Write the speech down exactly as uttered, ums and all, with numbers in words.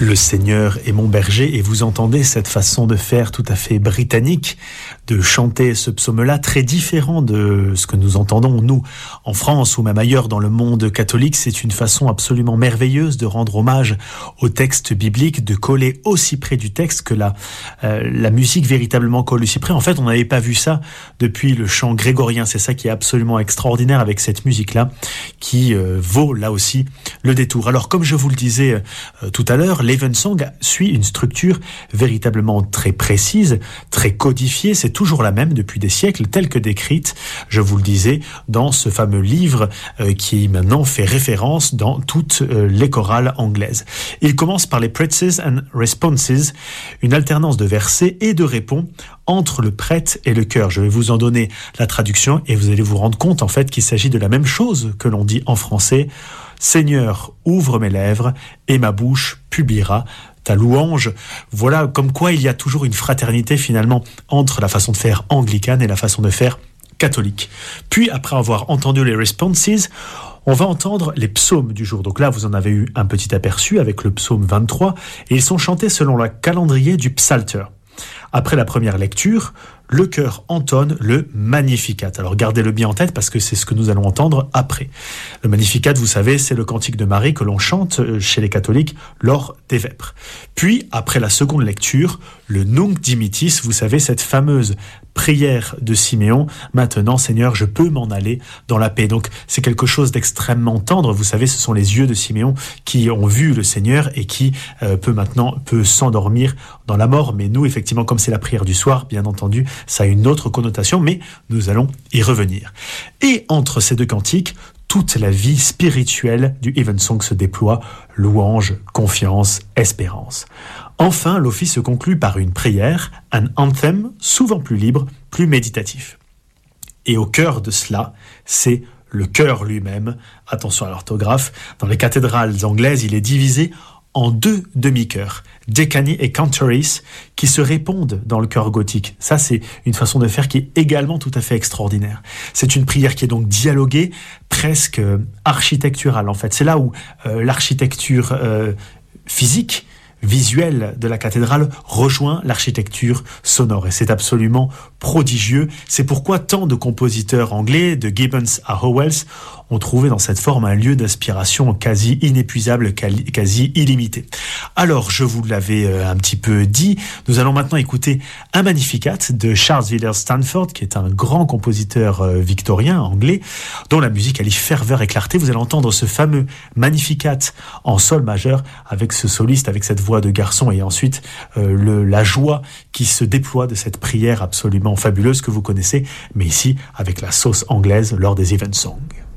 Le Seigneur est mon berger, et vous entendez cette façon de faire tout à fait britannique, de chanter ce psaume-là, très différent de ce que nous entendons, nous, en France ou même ailleurs dans le monde catholique. C'est une façon absolument merveilleuse de rendre hommage au texte biblique, de coller aussi près du texte que la, euh, la musique véritablement colle aussi près. En fait, on n'avait pas vu ça depuis le chant grégorien. C'est ça qui est absolument extraordinaire avec cette musique-là, qui euh, vaut là aussi le détour. Alors, comme je vous le disais euh, tout à l'heure, l'Evensong suit une structure véritablement très précise, très codifiée. C'est toujours la même depuis des siècles, telle que décrite, je vous le disais, dans ce fameux livre euh, qui maintenant fait référence dans toutes euh, les chorales anglaises. Il commence par les Praises and Responses, une alternance de versets et de répons entre le prêtre et le chœur. Je vais vous en donner la traduction et vous allez vous rendre compte en fait qu'il s'agit de la même chose que l'on dit en français. Seigneur, ouvre mes lèvres et ma bouche publiera ta louange. Voilà comme quoi il y a toujours une fraternité finalement entre la façon de faire anglicane et la façon de faire catholique. Puis après avoir entendu les responses, on va entendre les psaumes du jour. Donc là, vous en avez eu un petit aperçu avec le psaume vingt-trois et ils sont chantés selon le calendrier du Psalter. Après la première lecture, le chœur entonne le Magnificat. Alors gardez-le bien en tête parce que c'est ce que nous allons entendre après. Le Magnificat, vous savez, c'est le cantique de Marie que l'on chante chez les catholiques lors des vêpres. Puis, après la seconde lecture, le Nunc Dimittis, vous savez, cette fameuse prière de Siméon. Maintenant, Seigneur, je peux m'en aller dans la paix. Donc, c'est quelque chose d'extrêmement tendre. Vous savez, ce sont les yeux de Siméon qui ont vu le Seigneur et qui euh, peut maintenant peut s'endormir dans la mort. Mais nous, effectivement, comme c'est la prière du soir, bien entendu, ça a une autre connotation, mais nous allons y revenir. Et entre ces deux cantiques, toute la vie spirituelle du Evensong se déploie, louange, confiance, espérance. Enfin, l'office se conclut par une prière, un anthem, souvent plus libre, plus méditatif. Et au cœur de cela, c'est le chœur lui-même. Attention à l'orthographe. Dans les cathédrales anglaises, il est divisé en deux demi-chœurs, decani et cantoris, qui se répondent dans le chœur gothique. Ça, c'est une façon de faire qui est également tout à fait extraordinaire. C'est une prière qui est donc dialoguée, presque euh, architecturale, en fait. C'est là où euh, l'architecture euh, physique, visuelle de la cathédrale rejoint l'architecture sonore. Et c'est absolument prodigieux. C'est pourquoi tant de compositeurs anglais, de Gibbons à Howells, ont trouvé dans cette forme un lieu d'inspiration quasi inépuisable, quasi illimité. Alors, je vous l'avais un petit peu dit, nous allons maintenant écouter un Magnificat de Charles Villiers Stanford, qui est un grand compositeur victorien anglais, dont la musique allie ferveur et clarté. Vous allez entendre ce fameux Magnificat en sol majeur avec ce soliste, avec cette voix de garçon, et ensuite euh, le, la joie qui se déploie de cette prière absolument fabuleuse que vous connaissez, mais ici avec la sauce anglaise lors des Evensong.